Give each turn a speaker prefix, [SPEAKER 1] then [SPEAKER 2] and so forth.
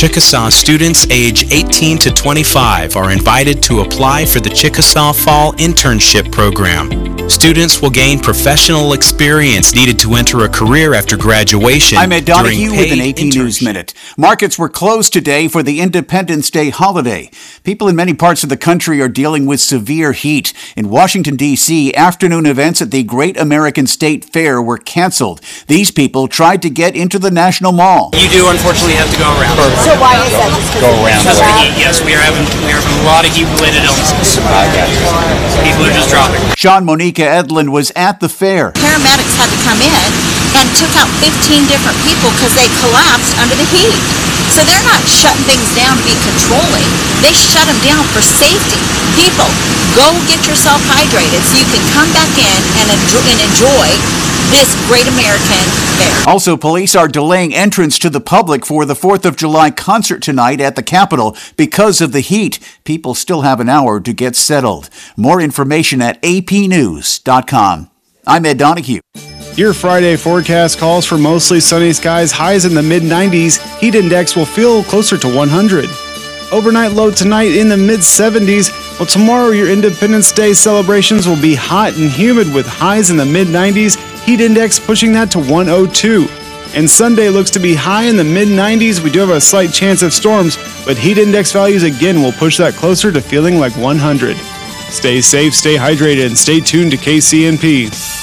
[SPEAKER 1] Chickasaw students age 18 to 25 are invited to apply for the Chickasaw Fall Internship Program. Students will gain professional experience needed to enter a career after graduation.
[SPEAKER 2] I'm Ed Donahue with an AP News Minute. Markets were closed today for the Independence Day holiday. People in many parts of the country are dealing with severe heat. In Washington, D.C., afternoon events at the Great American State Fair were canceled. These people tried to get into the National Mall.
[SPEAKER 3] You do unfortunately have to go around.
[SPEAKER 4] So why is that? Just
[SPEAKER 3] go around. Because of the heat. Yes, we are having a lot of heat-related illnesses. People are just dropping.
[SPEAKER 2] Sean Monica Edlin was at the fair.
[SPEAKER 4] Paramedics had to come in and took out 15 different people because they collapsed under the heat. So they're not shutting things down to be controlling. They shut them down for safety. People, go get yourself hydrated so you can come back in and enjoy this Great American Fair.
[SPEAKER 2] Also, police are delaying entrance to the public for the 4th of July concert tonight at the Capitol because of the heat. People still have an hour to get settled. More information at apnews.com. I'm Ed Donahue.
[SPEAKER 5] Your Friday forecast calls for mostly sunny skies, highs in the mid-90s. Heat index will feel closer to 100. Overnight low tonight in the mid-70s. Well, tomorrow your Independence Day celebrations will be hot and humid with highs in the mid-90s. Heat index pushing that to 102. And Sunday looks to be high in the mid-90s. We do have a slight chance of storms, but heat index values again will push that closer to feeling like 100. Stay safe, stay hydrated, and stay tuned to KCNP.